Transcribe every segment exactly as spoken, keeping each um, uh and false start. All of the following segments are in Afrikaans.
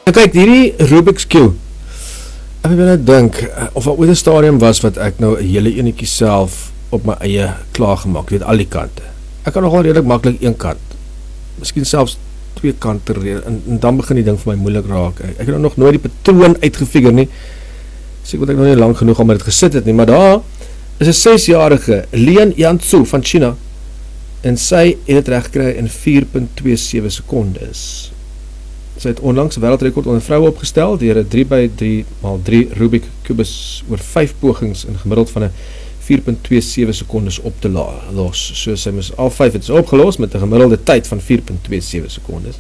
En kyk, hierdie Rubik's Cube, ek wil nou dink, of wat ooit 'n stadium was wat ek nou 'n hele enetjie self op my eie klaargemaak, weet al die kante. Ek kan nogal redelik maklik een kant, miskien selfs twee kante reed, en, en dan begin die ding vir my moeilik raak. Ek, ek het nog nooit die patroon uitgefigure nie, so ek wil ek nog nie lang genoeg om dit gesit het nie, maar daar is 'n sesjarige Lian Yantzu van China, en sy het het reg gekry in vier komma twee sewe sekondes. Sy het onlangs 'n wêreldrekord onder vroue opgestel deur 'n drie by drie maal drie Rubik kubus oor vyf pogings in gemiddeld van 'n vier komma twee sewe sekondes op te los. So sy moes al vyf het is opgelos met 'n gemiddelde tyd van vier komma twee sewe sekondes.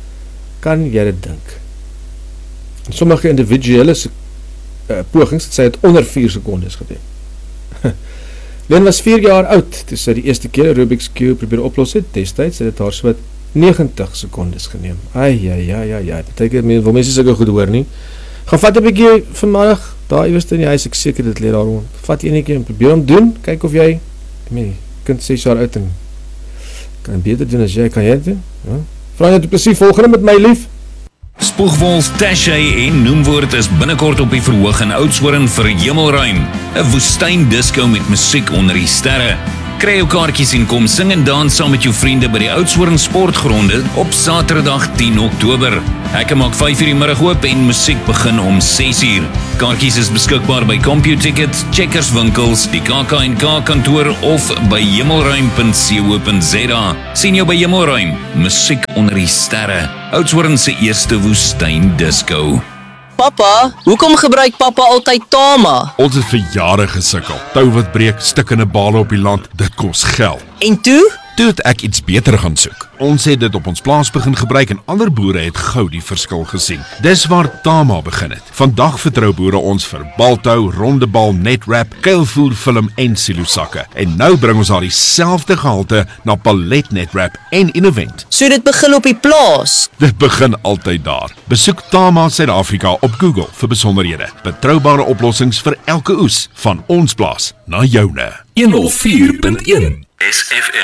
Kan jy dit dink? En sommige individuele uh, pogings het sy het onder vier sekondes gedoen. Len was vier jaar oud toe sy die eerste keer 'n Rubik's Cube probeer oplos het. Destyds het dit haar so wat negentig sekondes geneem. Ai, ai, ai, ai, ai. Beteken, wil mense sulke goed hoor nie. Gaan vat 'n bietjie vanmiddag, daar iewers in die huis, ek seker dit lê daar rond. Vat enetjie en probeer hom doen, kyk of jy, nee, kind ses jaar oud en kan beter doen as jy, kan jy doen? Ja? Vra jy plesier volgende met my lief? Spoegwolf, Tashay en Noemwoord is binnekort op die verhoog in Oudtshoorn vir Hemelruim, 'n woestyn disco met musiek onder die sterre. Kry jou kaartjies en kom sing en dans saam met jou vriende by die Oudtshoorn Sportgronde op Saterdag tien Oktober. Hekke maak vyf uur die middag oop en musiek begin om ses uur. Kaartjies is beskikbaar by CompuTickets, Checkers winkels, die K K en K kantoor of by hemelruim punt co punt za. Sien jou by Hemelruim, musiek onder die sterre. Oudtshoorn se eerste woestyn disco. Papa, hoekom gebruik papa altyd Tama? Ons het vir jare gesukkel. Tou wat breek, stikkende bale op die land, dit kos geld. En toe? Toe het ek iets beter gaan soek. Ons het dit op ons plaas begin gebruik en ander boere het gou die verskil gesien. Dis waar Tama begin het. Vandag vertrou boere ons vir baltou, rondebal, netwrap, kuilvoerfilm en silosakke. En nou bring ons daar dieselfde gehalte na palet netwrap en Innovent. So dit begin op die plaas? Dit begin altyd daar. Besoek Tama Suid-Afrika op Google vir besonderhede. Betroubare oplossings vir elke oes, van ons plaas na joune. honderd vier punt een S F M